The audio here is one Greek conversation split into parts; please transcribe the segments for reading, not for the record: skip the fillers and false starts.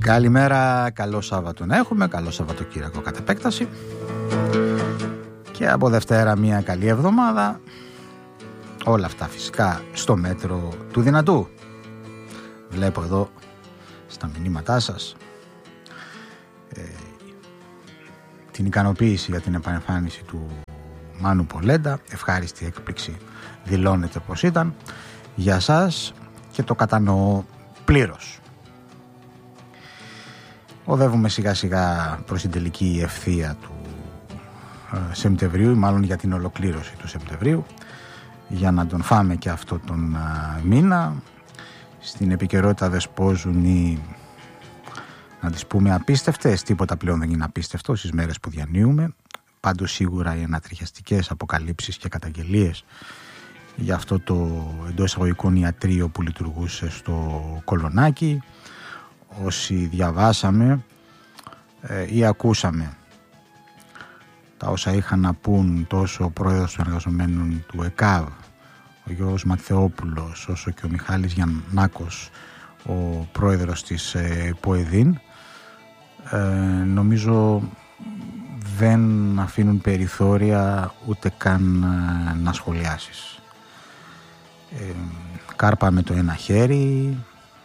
Καλημέρα, καλό Σάββατο να έχουμε, καλό Σαββατοκύριακο κατ' επέκταση και από Δευτέρα μια καλή εβδομάδα. Όλα αυτά φυσικά στο μέτρο του δυνατού. Βλέπω εδώ στα μηνύματά σας την ικανοποίηση για την επανεμφάνιση του Μάνου Πολέντα. Ευχάριστη έκπληξη δηλώνεται πως ήταν για σας και το κατανοώ πλήρως. Οδεύουμε σιγά σιγά προς την τελική ευθεία του Σεπτεμβρίου, μάλλον για την ολοκλήρωση του Σεπτεμβρίου, για να τον φάμε και αυτό τον μήνα. Στην επικαιρότητα δεσπόζουν οι, να τις πούμε, απίστευτες, τίποτα πλέον δεν είναι απίστευτο στις μέρες που διανύουμε, πάντως σίγουρα οι ανατριχιαστικές αποκαλύψεις και καταγγελίες για αυτό το εντός εισαγωγικών ιατρείο που λειτουργούσε στο Κολονάκι. Όσοι διαβάσαμε ή ακούσαμε τα όσα είχαν να πούν τόσο ο πρόεδρος των εργαζομένων του ΕΚΑΒ, ο Γιώργος Ματθεόπουλος, όσο και ο Μιχάλης Γιαννάκος, ο πρόεδρος της ΠΟΕΔΗΝ, νομίζω δεν αφήνουν περιθώρια ούτε καν να σχολιάσεις. Κάρπα με το ένα χέρι,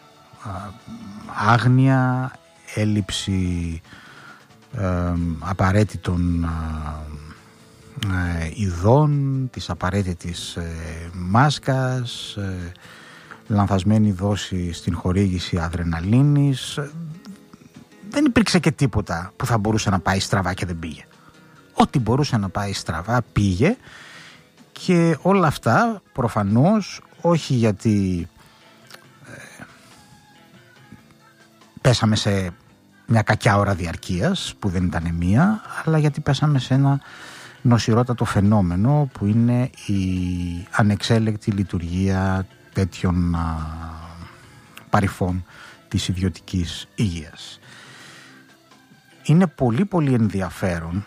άγνοια, έλλειψη απαραίτητων ειδών, της απαραίτητης μάσκας, λανθασμένη δόση στην χορήγηση αδρεναλίνης. Δεν υπήρξε και τίποτα που θα μπορούσε να πάει στραβά και δεν πήγε. Ό,τι μπορούσε να πάει στραβά πήγε, και όλα αυτά προφανώς όχι γιατί πέσαμε σε μια κακιά ώρα διαρκείας που δεν ήταν μία, αλλά γιατί πέσαμε σε ένα νοσηρότατο φαινόμενο που είναι η ανεξέλεκτη λειτουργία τέτοιων παρυφών της ιδιωτικής υγείας. Είναι πολύ πολύ ενδιαφέρον,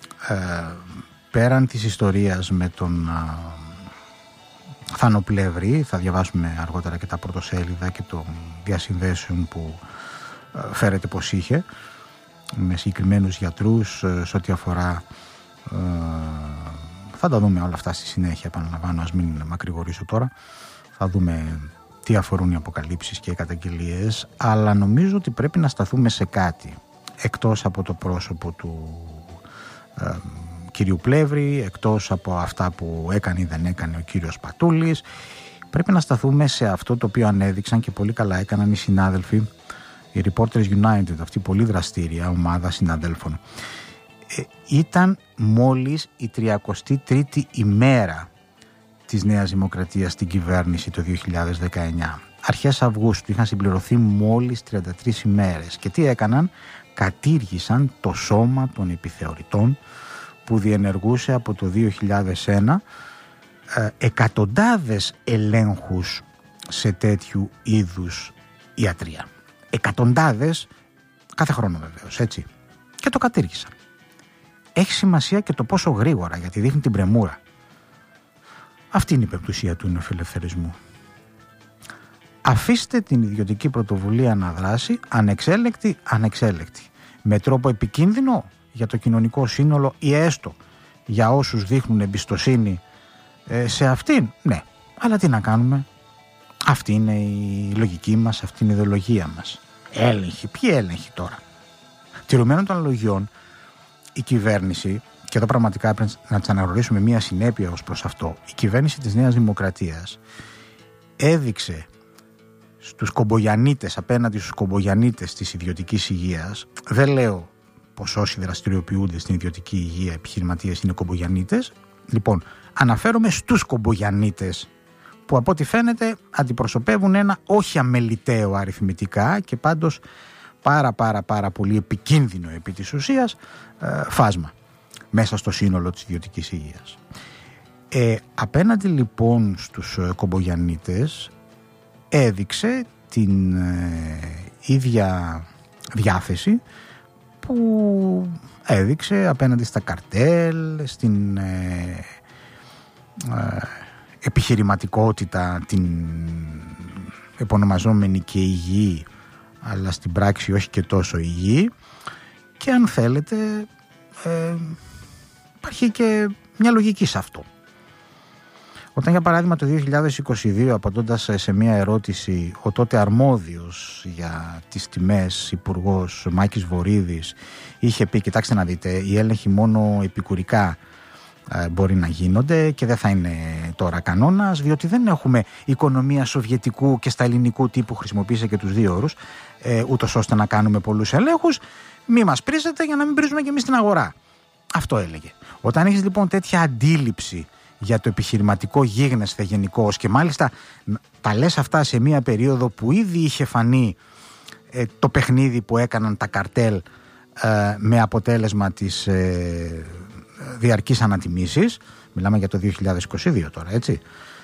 πέραν της ιστορίας με τον Θάνο Πλεύρη, θα διαβάσουμε αργότερα και τα πρωτοσέλιδα και των διασυνδέσεων που φέρεται πως είχε με συγκεκριμένους γιατρούς σε ό,τι αφορά, θα τα δούμε όλα αυτά στη συνέχεια, επαναλαμβάνω, ας μην μακρηγορήσω τώρα, θα δούμε τι αφορούν οι αποκαλύψεις και οι καταγγελίες, αλλά νομίζω ότι πρέπει να σταθούμε σε κάτι εκτός από το πρόσωπο του κυρίου Πλεύρη, εκτός από αυτά που έκανε ή δεν έκανε ο κύριος Πατούλης. Πρέπει να σταθούμε σε αυτό το οποίο ανέδειξαν και πολύ καλά έκαναν οι συνάδελφοι, οι Reporters United, αυτή η πολύ δραστήρια ομάδα συναδέλφων. Ήταν μόλις η 33η ημέρα της Νέας Δημοκρατίας στην κυβέρνηση το 2019. Αρχές Αυγούστου είχαν συμπληρωθεί μόλις 33 ημέρες. Και τι έκαναν? Κατήργησαν το σώμα των επιθεωρητών που διενεργούσε από το 2001 εκατοντάδες ελέγχους σε τέτοιου είδους ιατρία. Εκατοντάδες κάθε χρόνο βεβαίως, έτσι. Και το κατήργησαν. Έχει σημασία και το πόσο γρήγορα, γιατί δείχνει την πρεμούρα. Αυτή είναι η πεμπτουσία του νεοφιλελευθερισμού. Αφήστε την ιδιωτική πρωτοβουλία να δράσει ανεξέλεκτη. Με τρόπο επικίνδυνο για το κοινωνικό σύνολο ή έστω για όσους δείχνουν εμπιστοσύνη σε αυτήν. Ναι, αλλά τι να κάνουμε. Αυτή είναι η λογική μας, αυτή είναι η ιδεολογία μας. Έλεγχοι, ποιοι έλεγχοι τώρα? Τηρουμένων των αναλογιών, η κυβέρνηση, και εδώ πραγματικά πρέπει να της αναγνωρίσουμε μία συνέπεια ως προς αυτό, η κυβέρνηση της Νέας Δημοκρατίας έδειξε στους κομπογιανίτες, απέναντι στους κομπογιανίτες της ιδιωτικής υγείας, δεν λέω πως όσοι δραστηριοποιούνται στην ιδιωτική υγεία επιχειρηματίες είναι κομπογιανίτες, λοιπόν αναφέρομαι στους κομπογιανίτες που από ό,τι φαίνεται αντιπροσωπεύουν ένα όχι αμεληταίο αριθμητικά και πάντως πάρα πολύ επικίνδυνο επί της ουσίας φάσμα μέσα στο σύνολο της ιδιωτικής υγείας. Απέναντι λοιπόν στους κομπογιανίτες έδειξε την ίδια διάθεση που έδειξε απέναντι στα καρτέλ, στην επιχειρηματικότητα, την επωνομαζόμενη και υγιή αλλά στην πράξη όχι και τόσο υγιή, και αν θέλετε υπάρχει και μια λογική σε αυτό. Όταν για παράδειγμα το 2022, απαντώντας σε μια ερώτηση, ο τότε αρμόδιος για τις τιμές υπουργός Μάκης Βορίδης είχε πει: κοιτάξτε να δείτε, οι έλεγχοι μόνο επικουρικά μπορεί να γίνονται και δεν θα είναι τώρα κανόνας, διότι δεν έχουμε οικονομία σοβιετικού και σταλινικού τύπου, χρησιμοποίησε και τους δύο όρους, ούτως ώστε να κάνουμε πολλούς ελέγχους. Μη μας πρίζετε για να μην πρίζουμε και εμείς την αγορά. Αυτό έλεγε. Όταν έχεις λοιπόν τέτοια αντίληψη για το επιχειρηματικό γίγνεσθε γενικώς, και μάλιστα τα λες αυτά σε μια περίοδο που ήδη είχε φανεί το παιχνίδι που έκαναν τα καρτέλ με αποτέλεσμα τις διαρκείς ανατιμήσεις, μιλάμε για το 2022 τώρα, έτσι,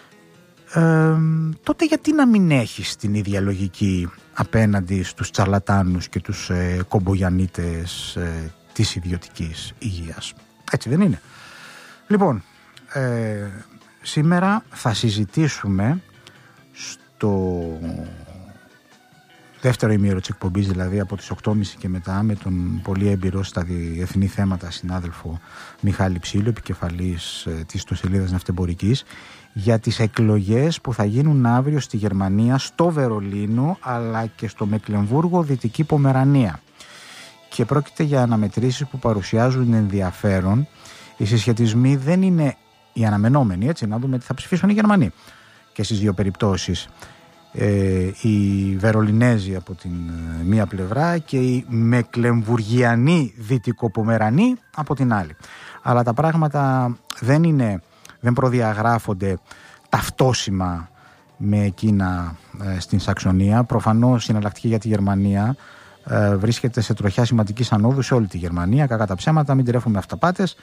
τότε γιατί να μην έχεις την ίδια λογική απέναντι στους τσαρλατάνους και τους κομπογιανίτες της ιδιωτικής υγείας? Έτσι δεν είναι? Λοιπόν, σήμερα θα συζητήσουμε στο δεύτερο ημίωρο της εκπομπής, δηλαδή από τις 8.30 και μετά, με τον πολύ έμπειρο στα διεθνή θέματα συνάδελφο Μιχάλη Ψήλου, επικεφαλής της ιστοσελίδας Ναυτεμπορικής, για τις εκλογές που θα γίνουν αύριο στη Γερμανία, στο Βερολίνο αλλά και στο Μεκλεμβούργο, Δυτική Πομερανία. Και πρόκειται για αναμετρήσεις που παρουσιάζουν ενδιαφέρον. Οι συσχετισμοί δεν είναι οι αναμενόμενοι, έτσι, να δούμε τι θα ψηφίσουν οι Γερμανοί και στις δύο περιπτώσεις. Οι Βερολινέζοι από την μία πλευρά και οι Μεκλεμβουργιανοί Δυτικοπομερανοί από την άλλη. Αλλά τα πράγματα δεν προδιαγράφονται ταυτόσιμα με εκείνα στην Σαξονία. Προφανώς η εναλλακτική για τη Γερμανία βρίσκεται σε τροχιά σημαντικής ανόδου σε όλη τη Γερμανία, κακά τα ψέματα, μην τρέφουμε αυταπάτες,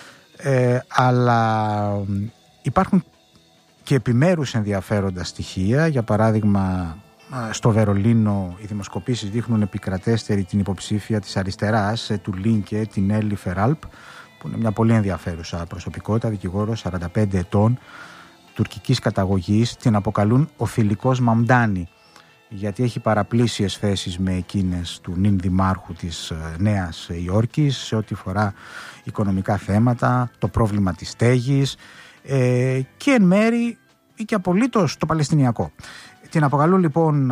αλλά υπάρχουν και επιμέρους ενδιαφέροντα στοιχεία. Για παράδειγμα, στο Βερολίνο οι δημοσκοπήσεις δείχνουν επικρατέστερη την υποψήφια της αριστεράς, του Λίνκε, την Έλλη Φεράλπ, που είναι μια πολύ ενδιαφέρουσα προσωπικότητα, δικηγόρος, 45 ετών, τουρκικής καταγωγής. Την αποκαλούν ο θηλυκός Μαμντάνη, γιατί έχει παραπλήσιες θέσεις με εκείνες του νυν δημάρχου της Νέας Υόρκης σε ό,τι φορά οικονομικά θέματα, το πρόβλημα της στέγης και εν μέρη ή και απολύτως το Παλαιστινιακό. Την αποκαλούν λοιπόν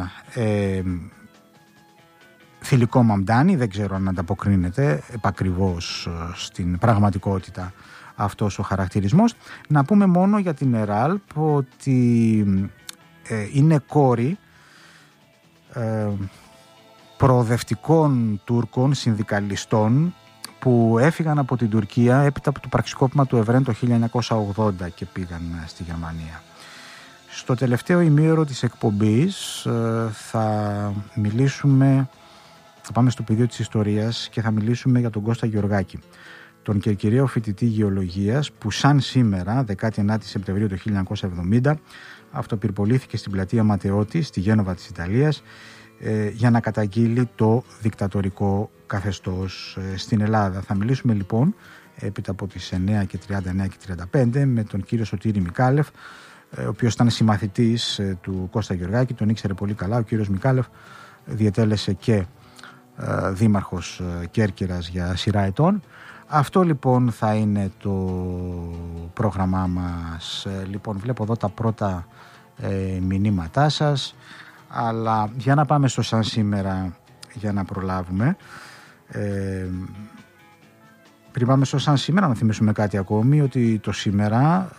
θηλυκό Μαμντάνη, δεν ξέρω αν ανταποκρίνεται επακριβώς στην πραγματικότητα αυτός ο χαρακτηρισμός. Να πούμε μόνο για την ΕΡΑΛΠ ότι είναι κόρη προοδευτικών Τούρκων συνδικαλιστών που έφυγαν από την Τουρκία έπειτα από το πραξικόπημα του Ευρέν το 1980 και πήγαν στη Γερμανία. Στο τελευταίο ημίωρο της εκπομπής θα πάμε στο πεδίο της ιστορίας και θα μιλήσουμε για τον Κώστα Γεωργάκη, τον κερκυραίο φοιτητή γεωλογίας που σαν σήμερα, 19 Σεπτεμβρίου του 1970, αυτοπυρπολήθηκε στην πλατεία Ματεώτη στη Γένοβα της Ιταλίας για να καταγγείλει το δικτατορικό καθεστώς στην Ελλάδα. Θα μιλήσουμε λοιπόν έπειτα από τις 9 και 39 και 35 με τον κύριο Σωτήρη Μικάλεφ, ο οποίος ήταν συμμαθητής του Κώστα Γεωργάκη, τον ήξερε πολύ καλά. Ο κύριος Μικάλεφ διετέλεσε και δήμαρχος Κέρκυρας για σειρά ετών. Αυτό λοιπόν θα είναι το πρόγραμμά μας. Λοιπόν, βλέπω εδώ τα πρώτα μηνύματά σας, αλλά για να πάμε στο σαν σήμερα για να προλάβουμε. Πριν πάμε στο σαν σήμερα, να θυμίσουμε κάτι ακόμη, ότι το σήμερα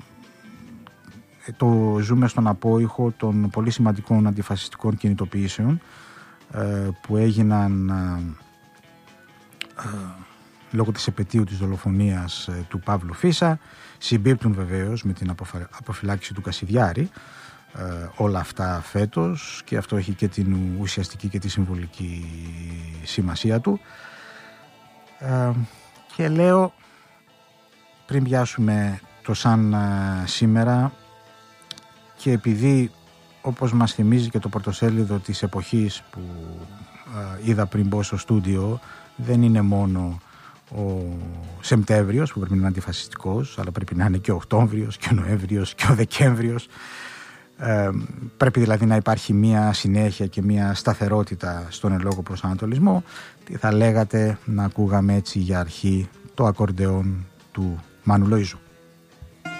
το ζούμε στον απόϊχο των πολύ σημαντικών αντιφασιστικών κινητοποιήσεων που έγιναν λόγω της επετείου της δολοφονίας του Παύλου Φίσα. Συμπίπτουν βεβαίως με την αποφυλάκηση του Κασιδιάρη όλα αυτά φέτος, και αυτό έχει και την ουσιαστική και τη συμβολική σημασία του. Και λέω, πριν πιάσουμε το σαν σήμερα, και επειδή όπως μας θυμίζει και το πρωτοσέλιδο της εποχής που είδα πριν μπω στο στούντιο, δεν είναι μόνο ο Σεπτέμβριος που πρέπει να είναι αντιφασιστικός, αλλά πρέπει να είναι και ο Οκτώβριος και ο Νοέμβριος και ο Δεκέμβριος. Πρέπει δηλαδή να υπάρχει μια συνέχεια και μια σταθερότητα στον ελόγω προσανατολισμό. Τι θα λέγατε να ακούγαμε έτσι για αρχή το ακορντεόν του Μάνου Λοΐζου?